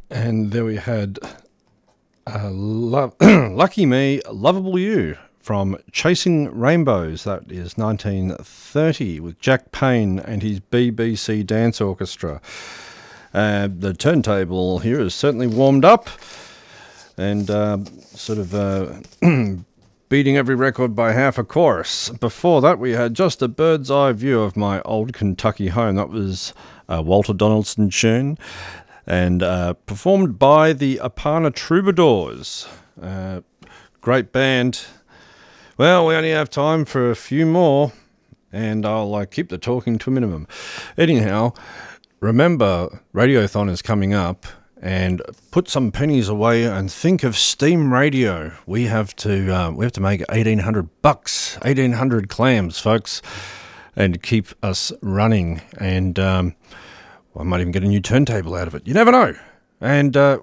And there we had Lucky Me, Lovable You from Chasing Rainbows. That is 1930 with Jack Payne and his BBC Dance Orchestra. The turntable here is certainly warmed up and beating every record by half a chorus. Before that, we had just a bird's eye view of my old Kentucky home. That was a Walter Donaldson tune, and performed by the Apana Troubadours. Great band. Well, we only have time for a few more, and I'll keep the talking to a minimum. Anyhow, remember, Radiothon is coming up, and put some pennies away and think of Steam Radio. We have to make $1,800, 1,800 clams, folks, and keep us running. And I might even get a new turntable out of it. You never know. And the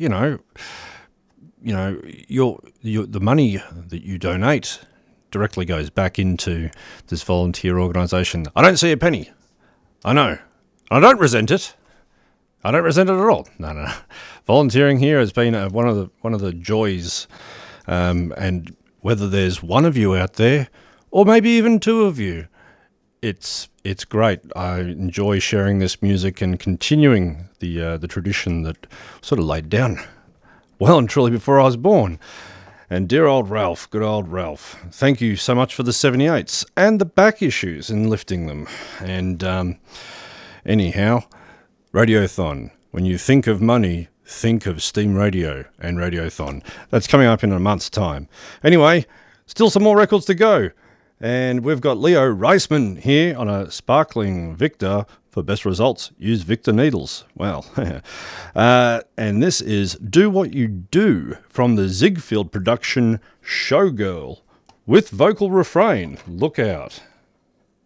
money that you donate directly goes back into this volunteer organisation. I don't see a penny. I know. I don't resent it. I don't resent it at all. No. Volunteering here has been one of the joys, and whether there's one of you out there, or maybe even two of you, it's great. I enjoy sharing this music and continuing the tradition that sort of laid down well and truly before I was born. And dear old Ralph, good old Ralph, thank you so much for the 78s and the back issues in lifting them. And anyhow, Radiothon. When you think of money, think of Steam Radio and Radiothon. That's coming up in a month's time. Anyway, still some more records to go. And we've got Leo Reisman here on a sparkling Victor. For best results, use Victor needles. Well, and this is Do What You Do from the Ziegfeld production Showgirl with vocal refrain. Look out.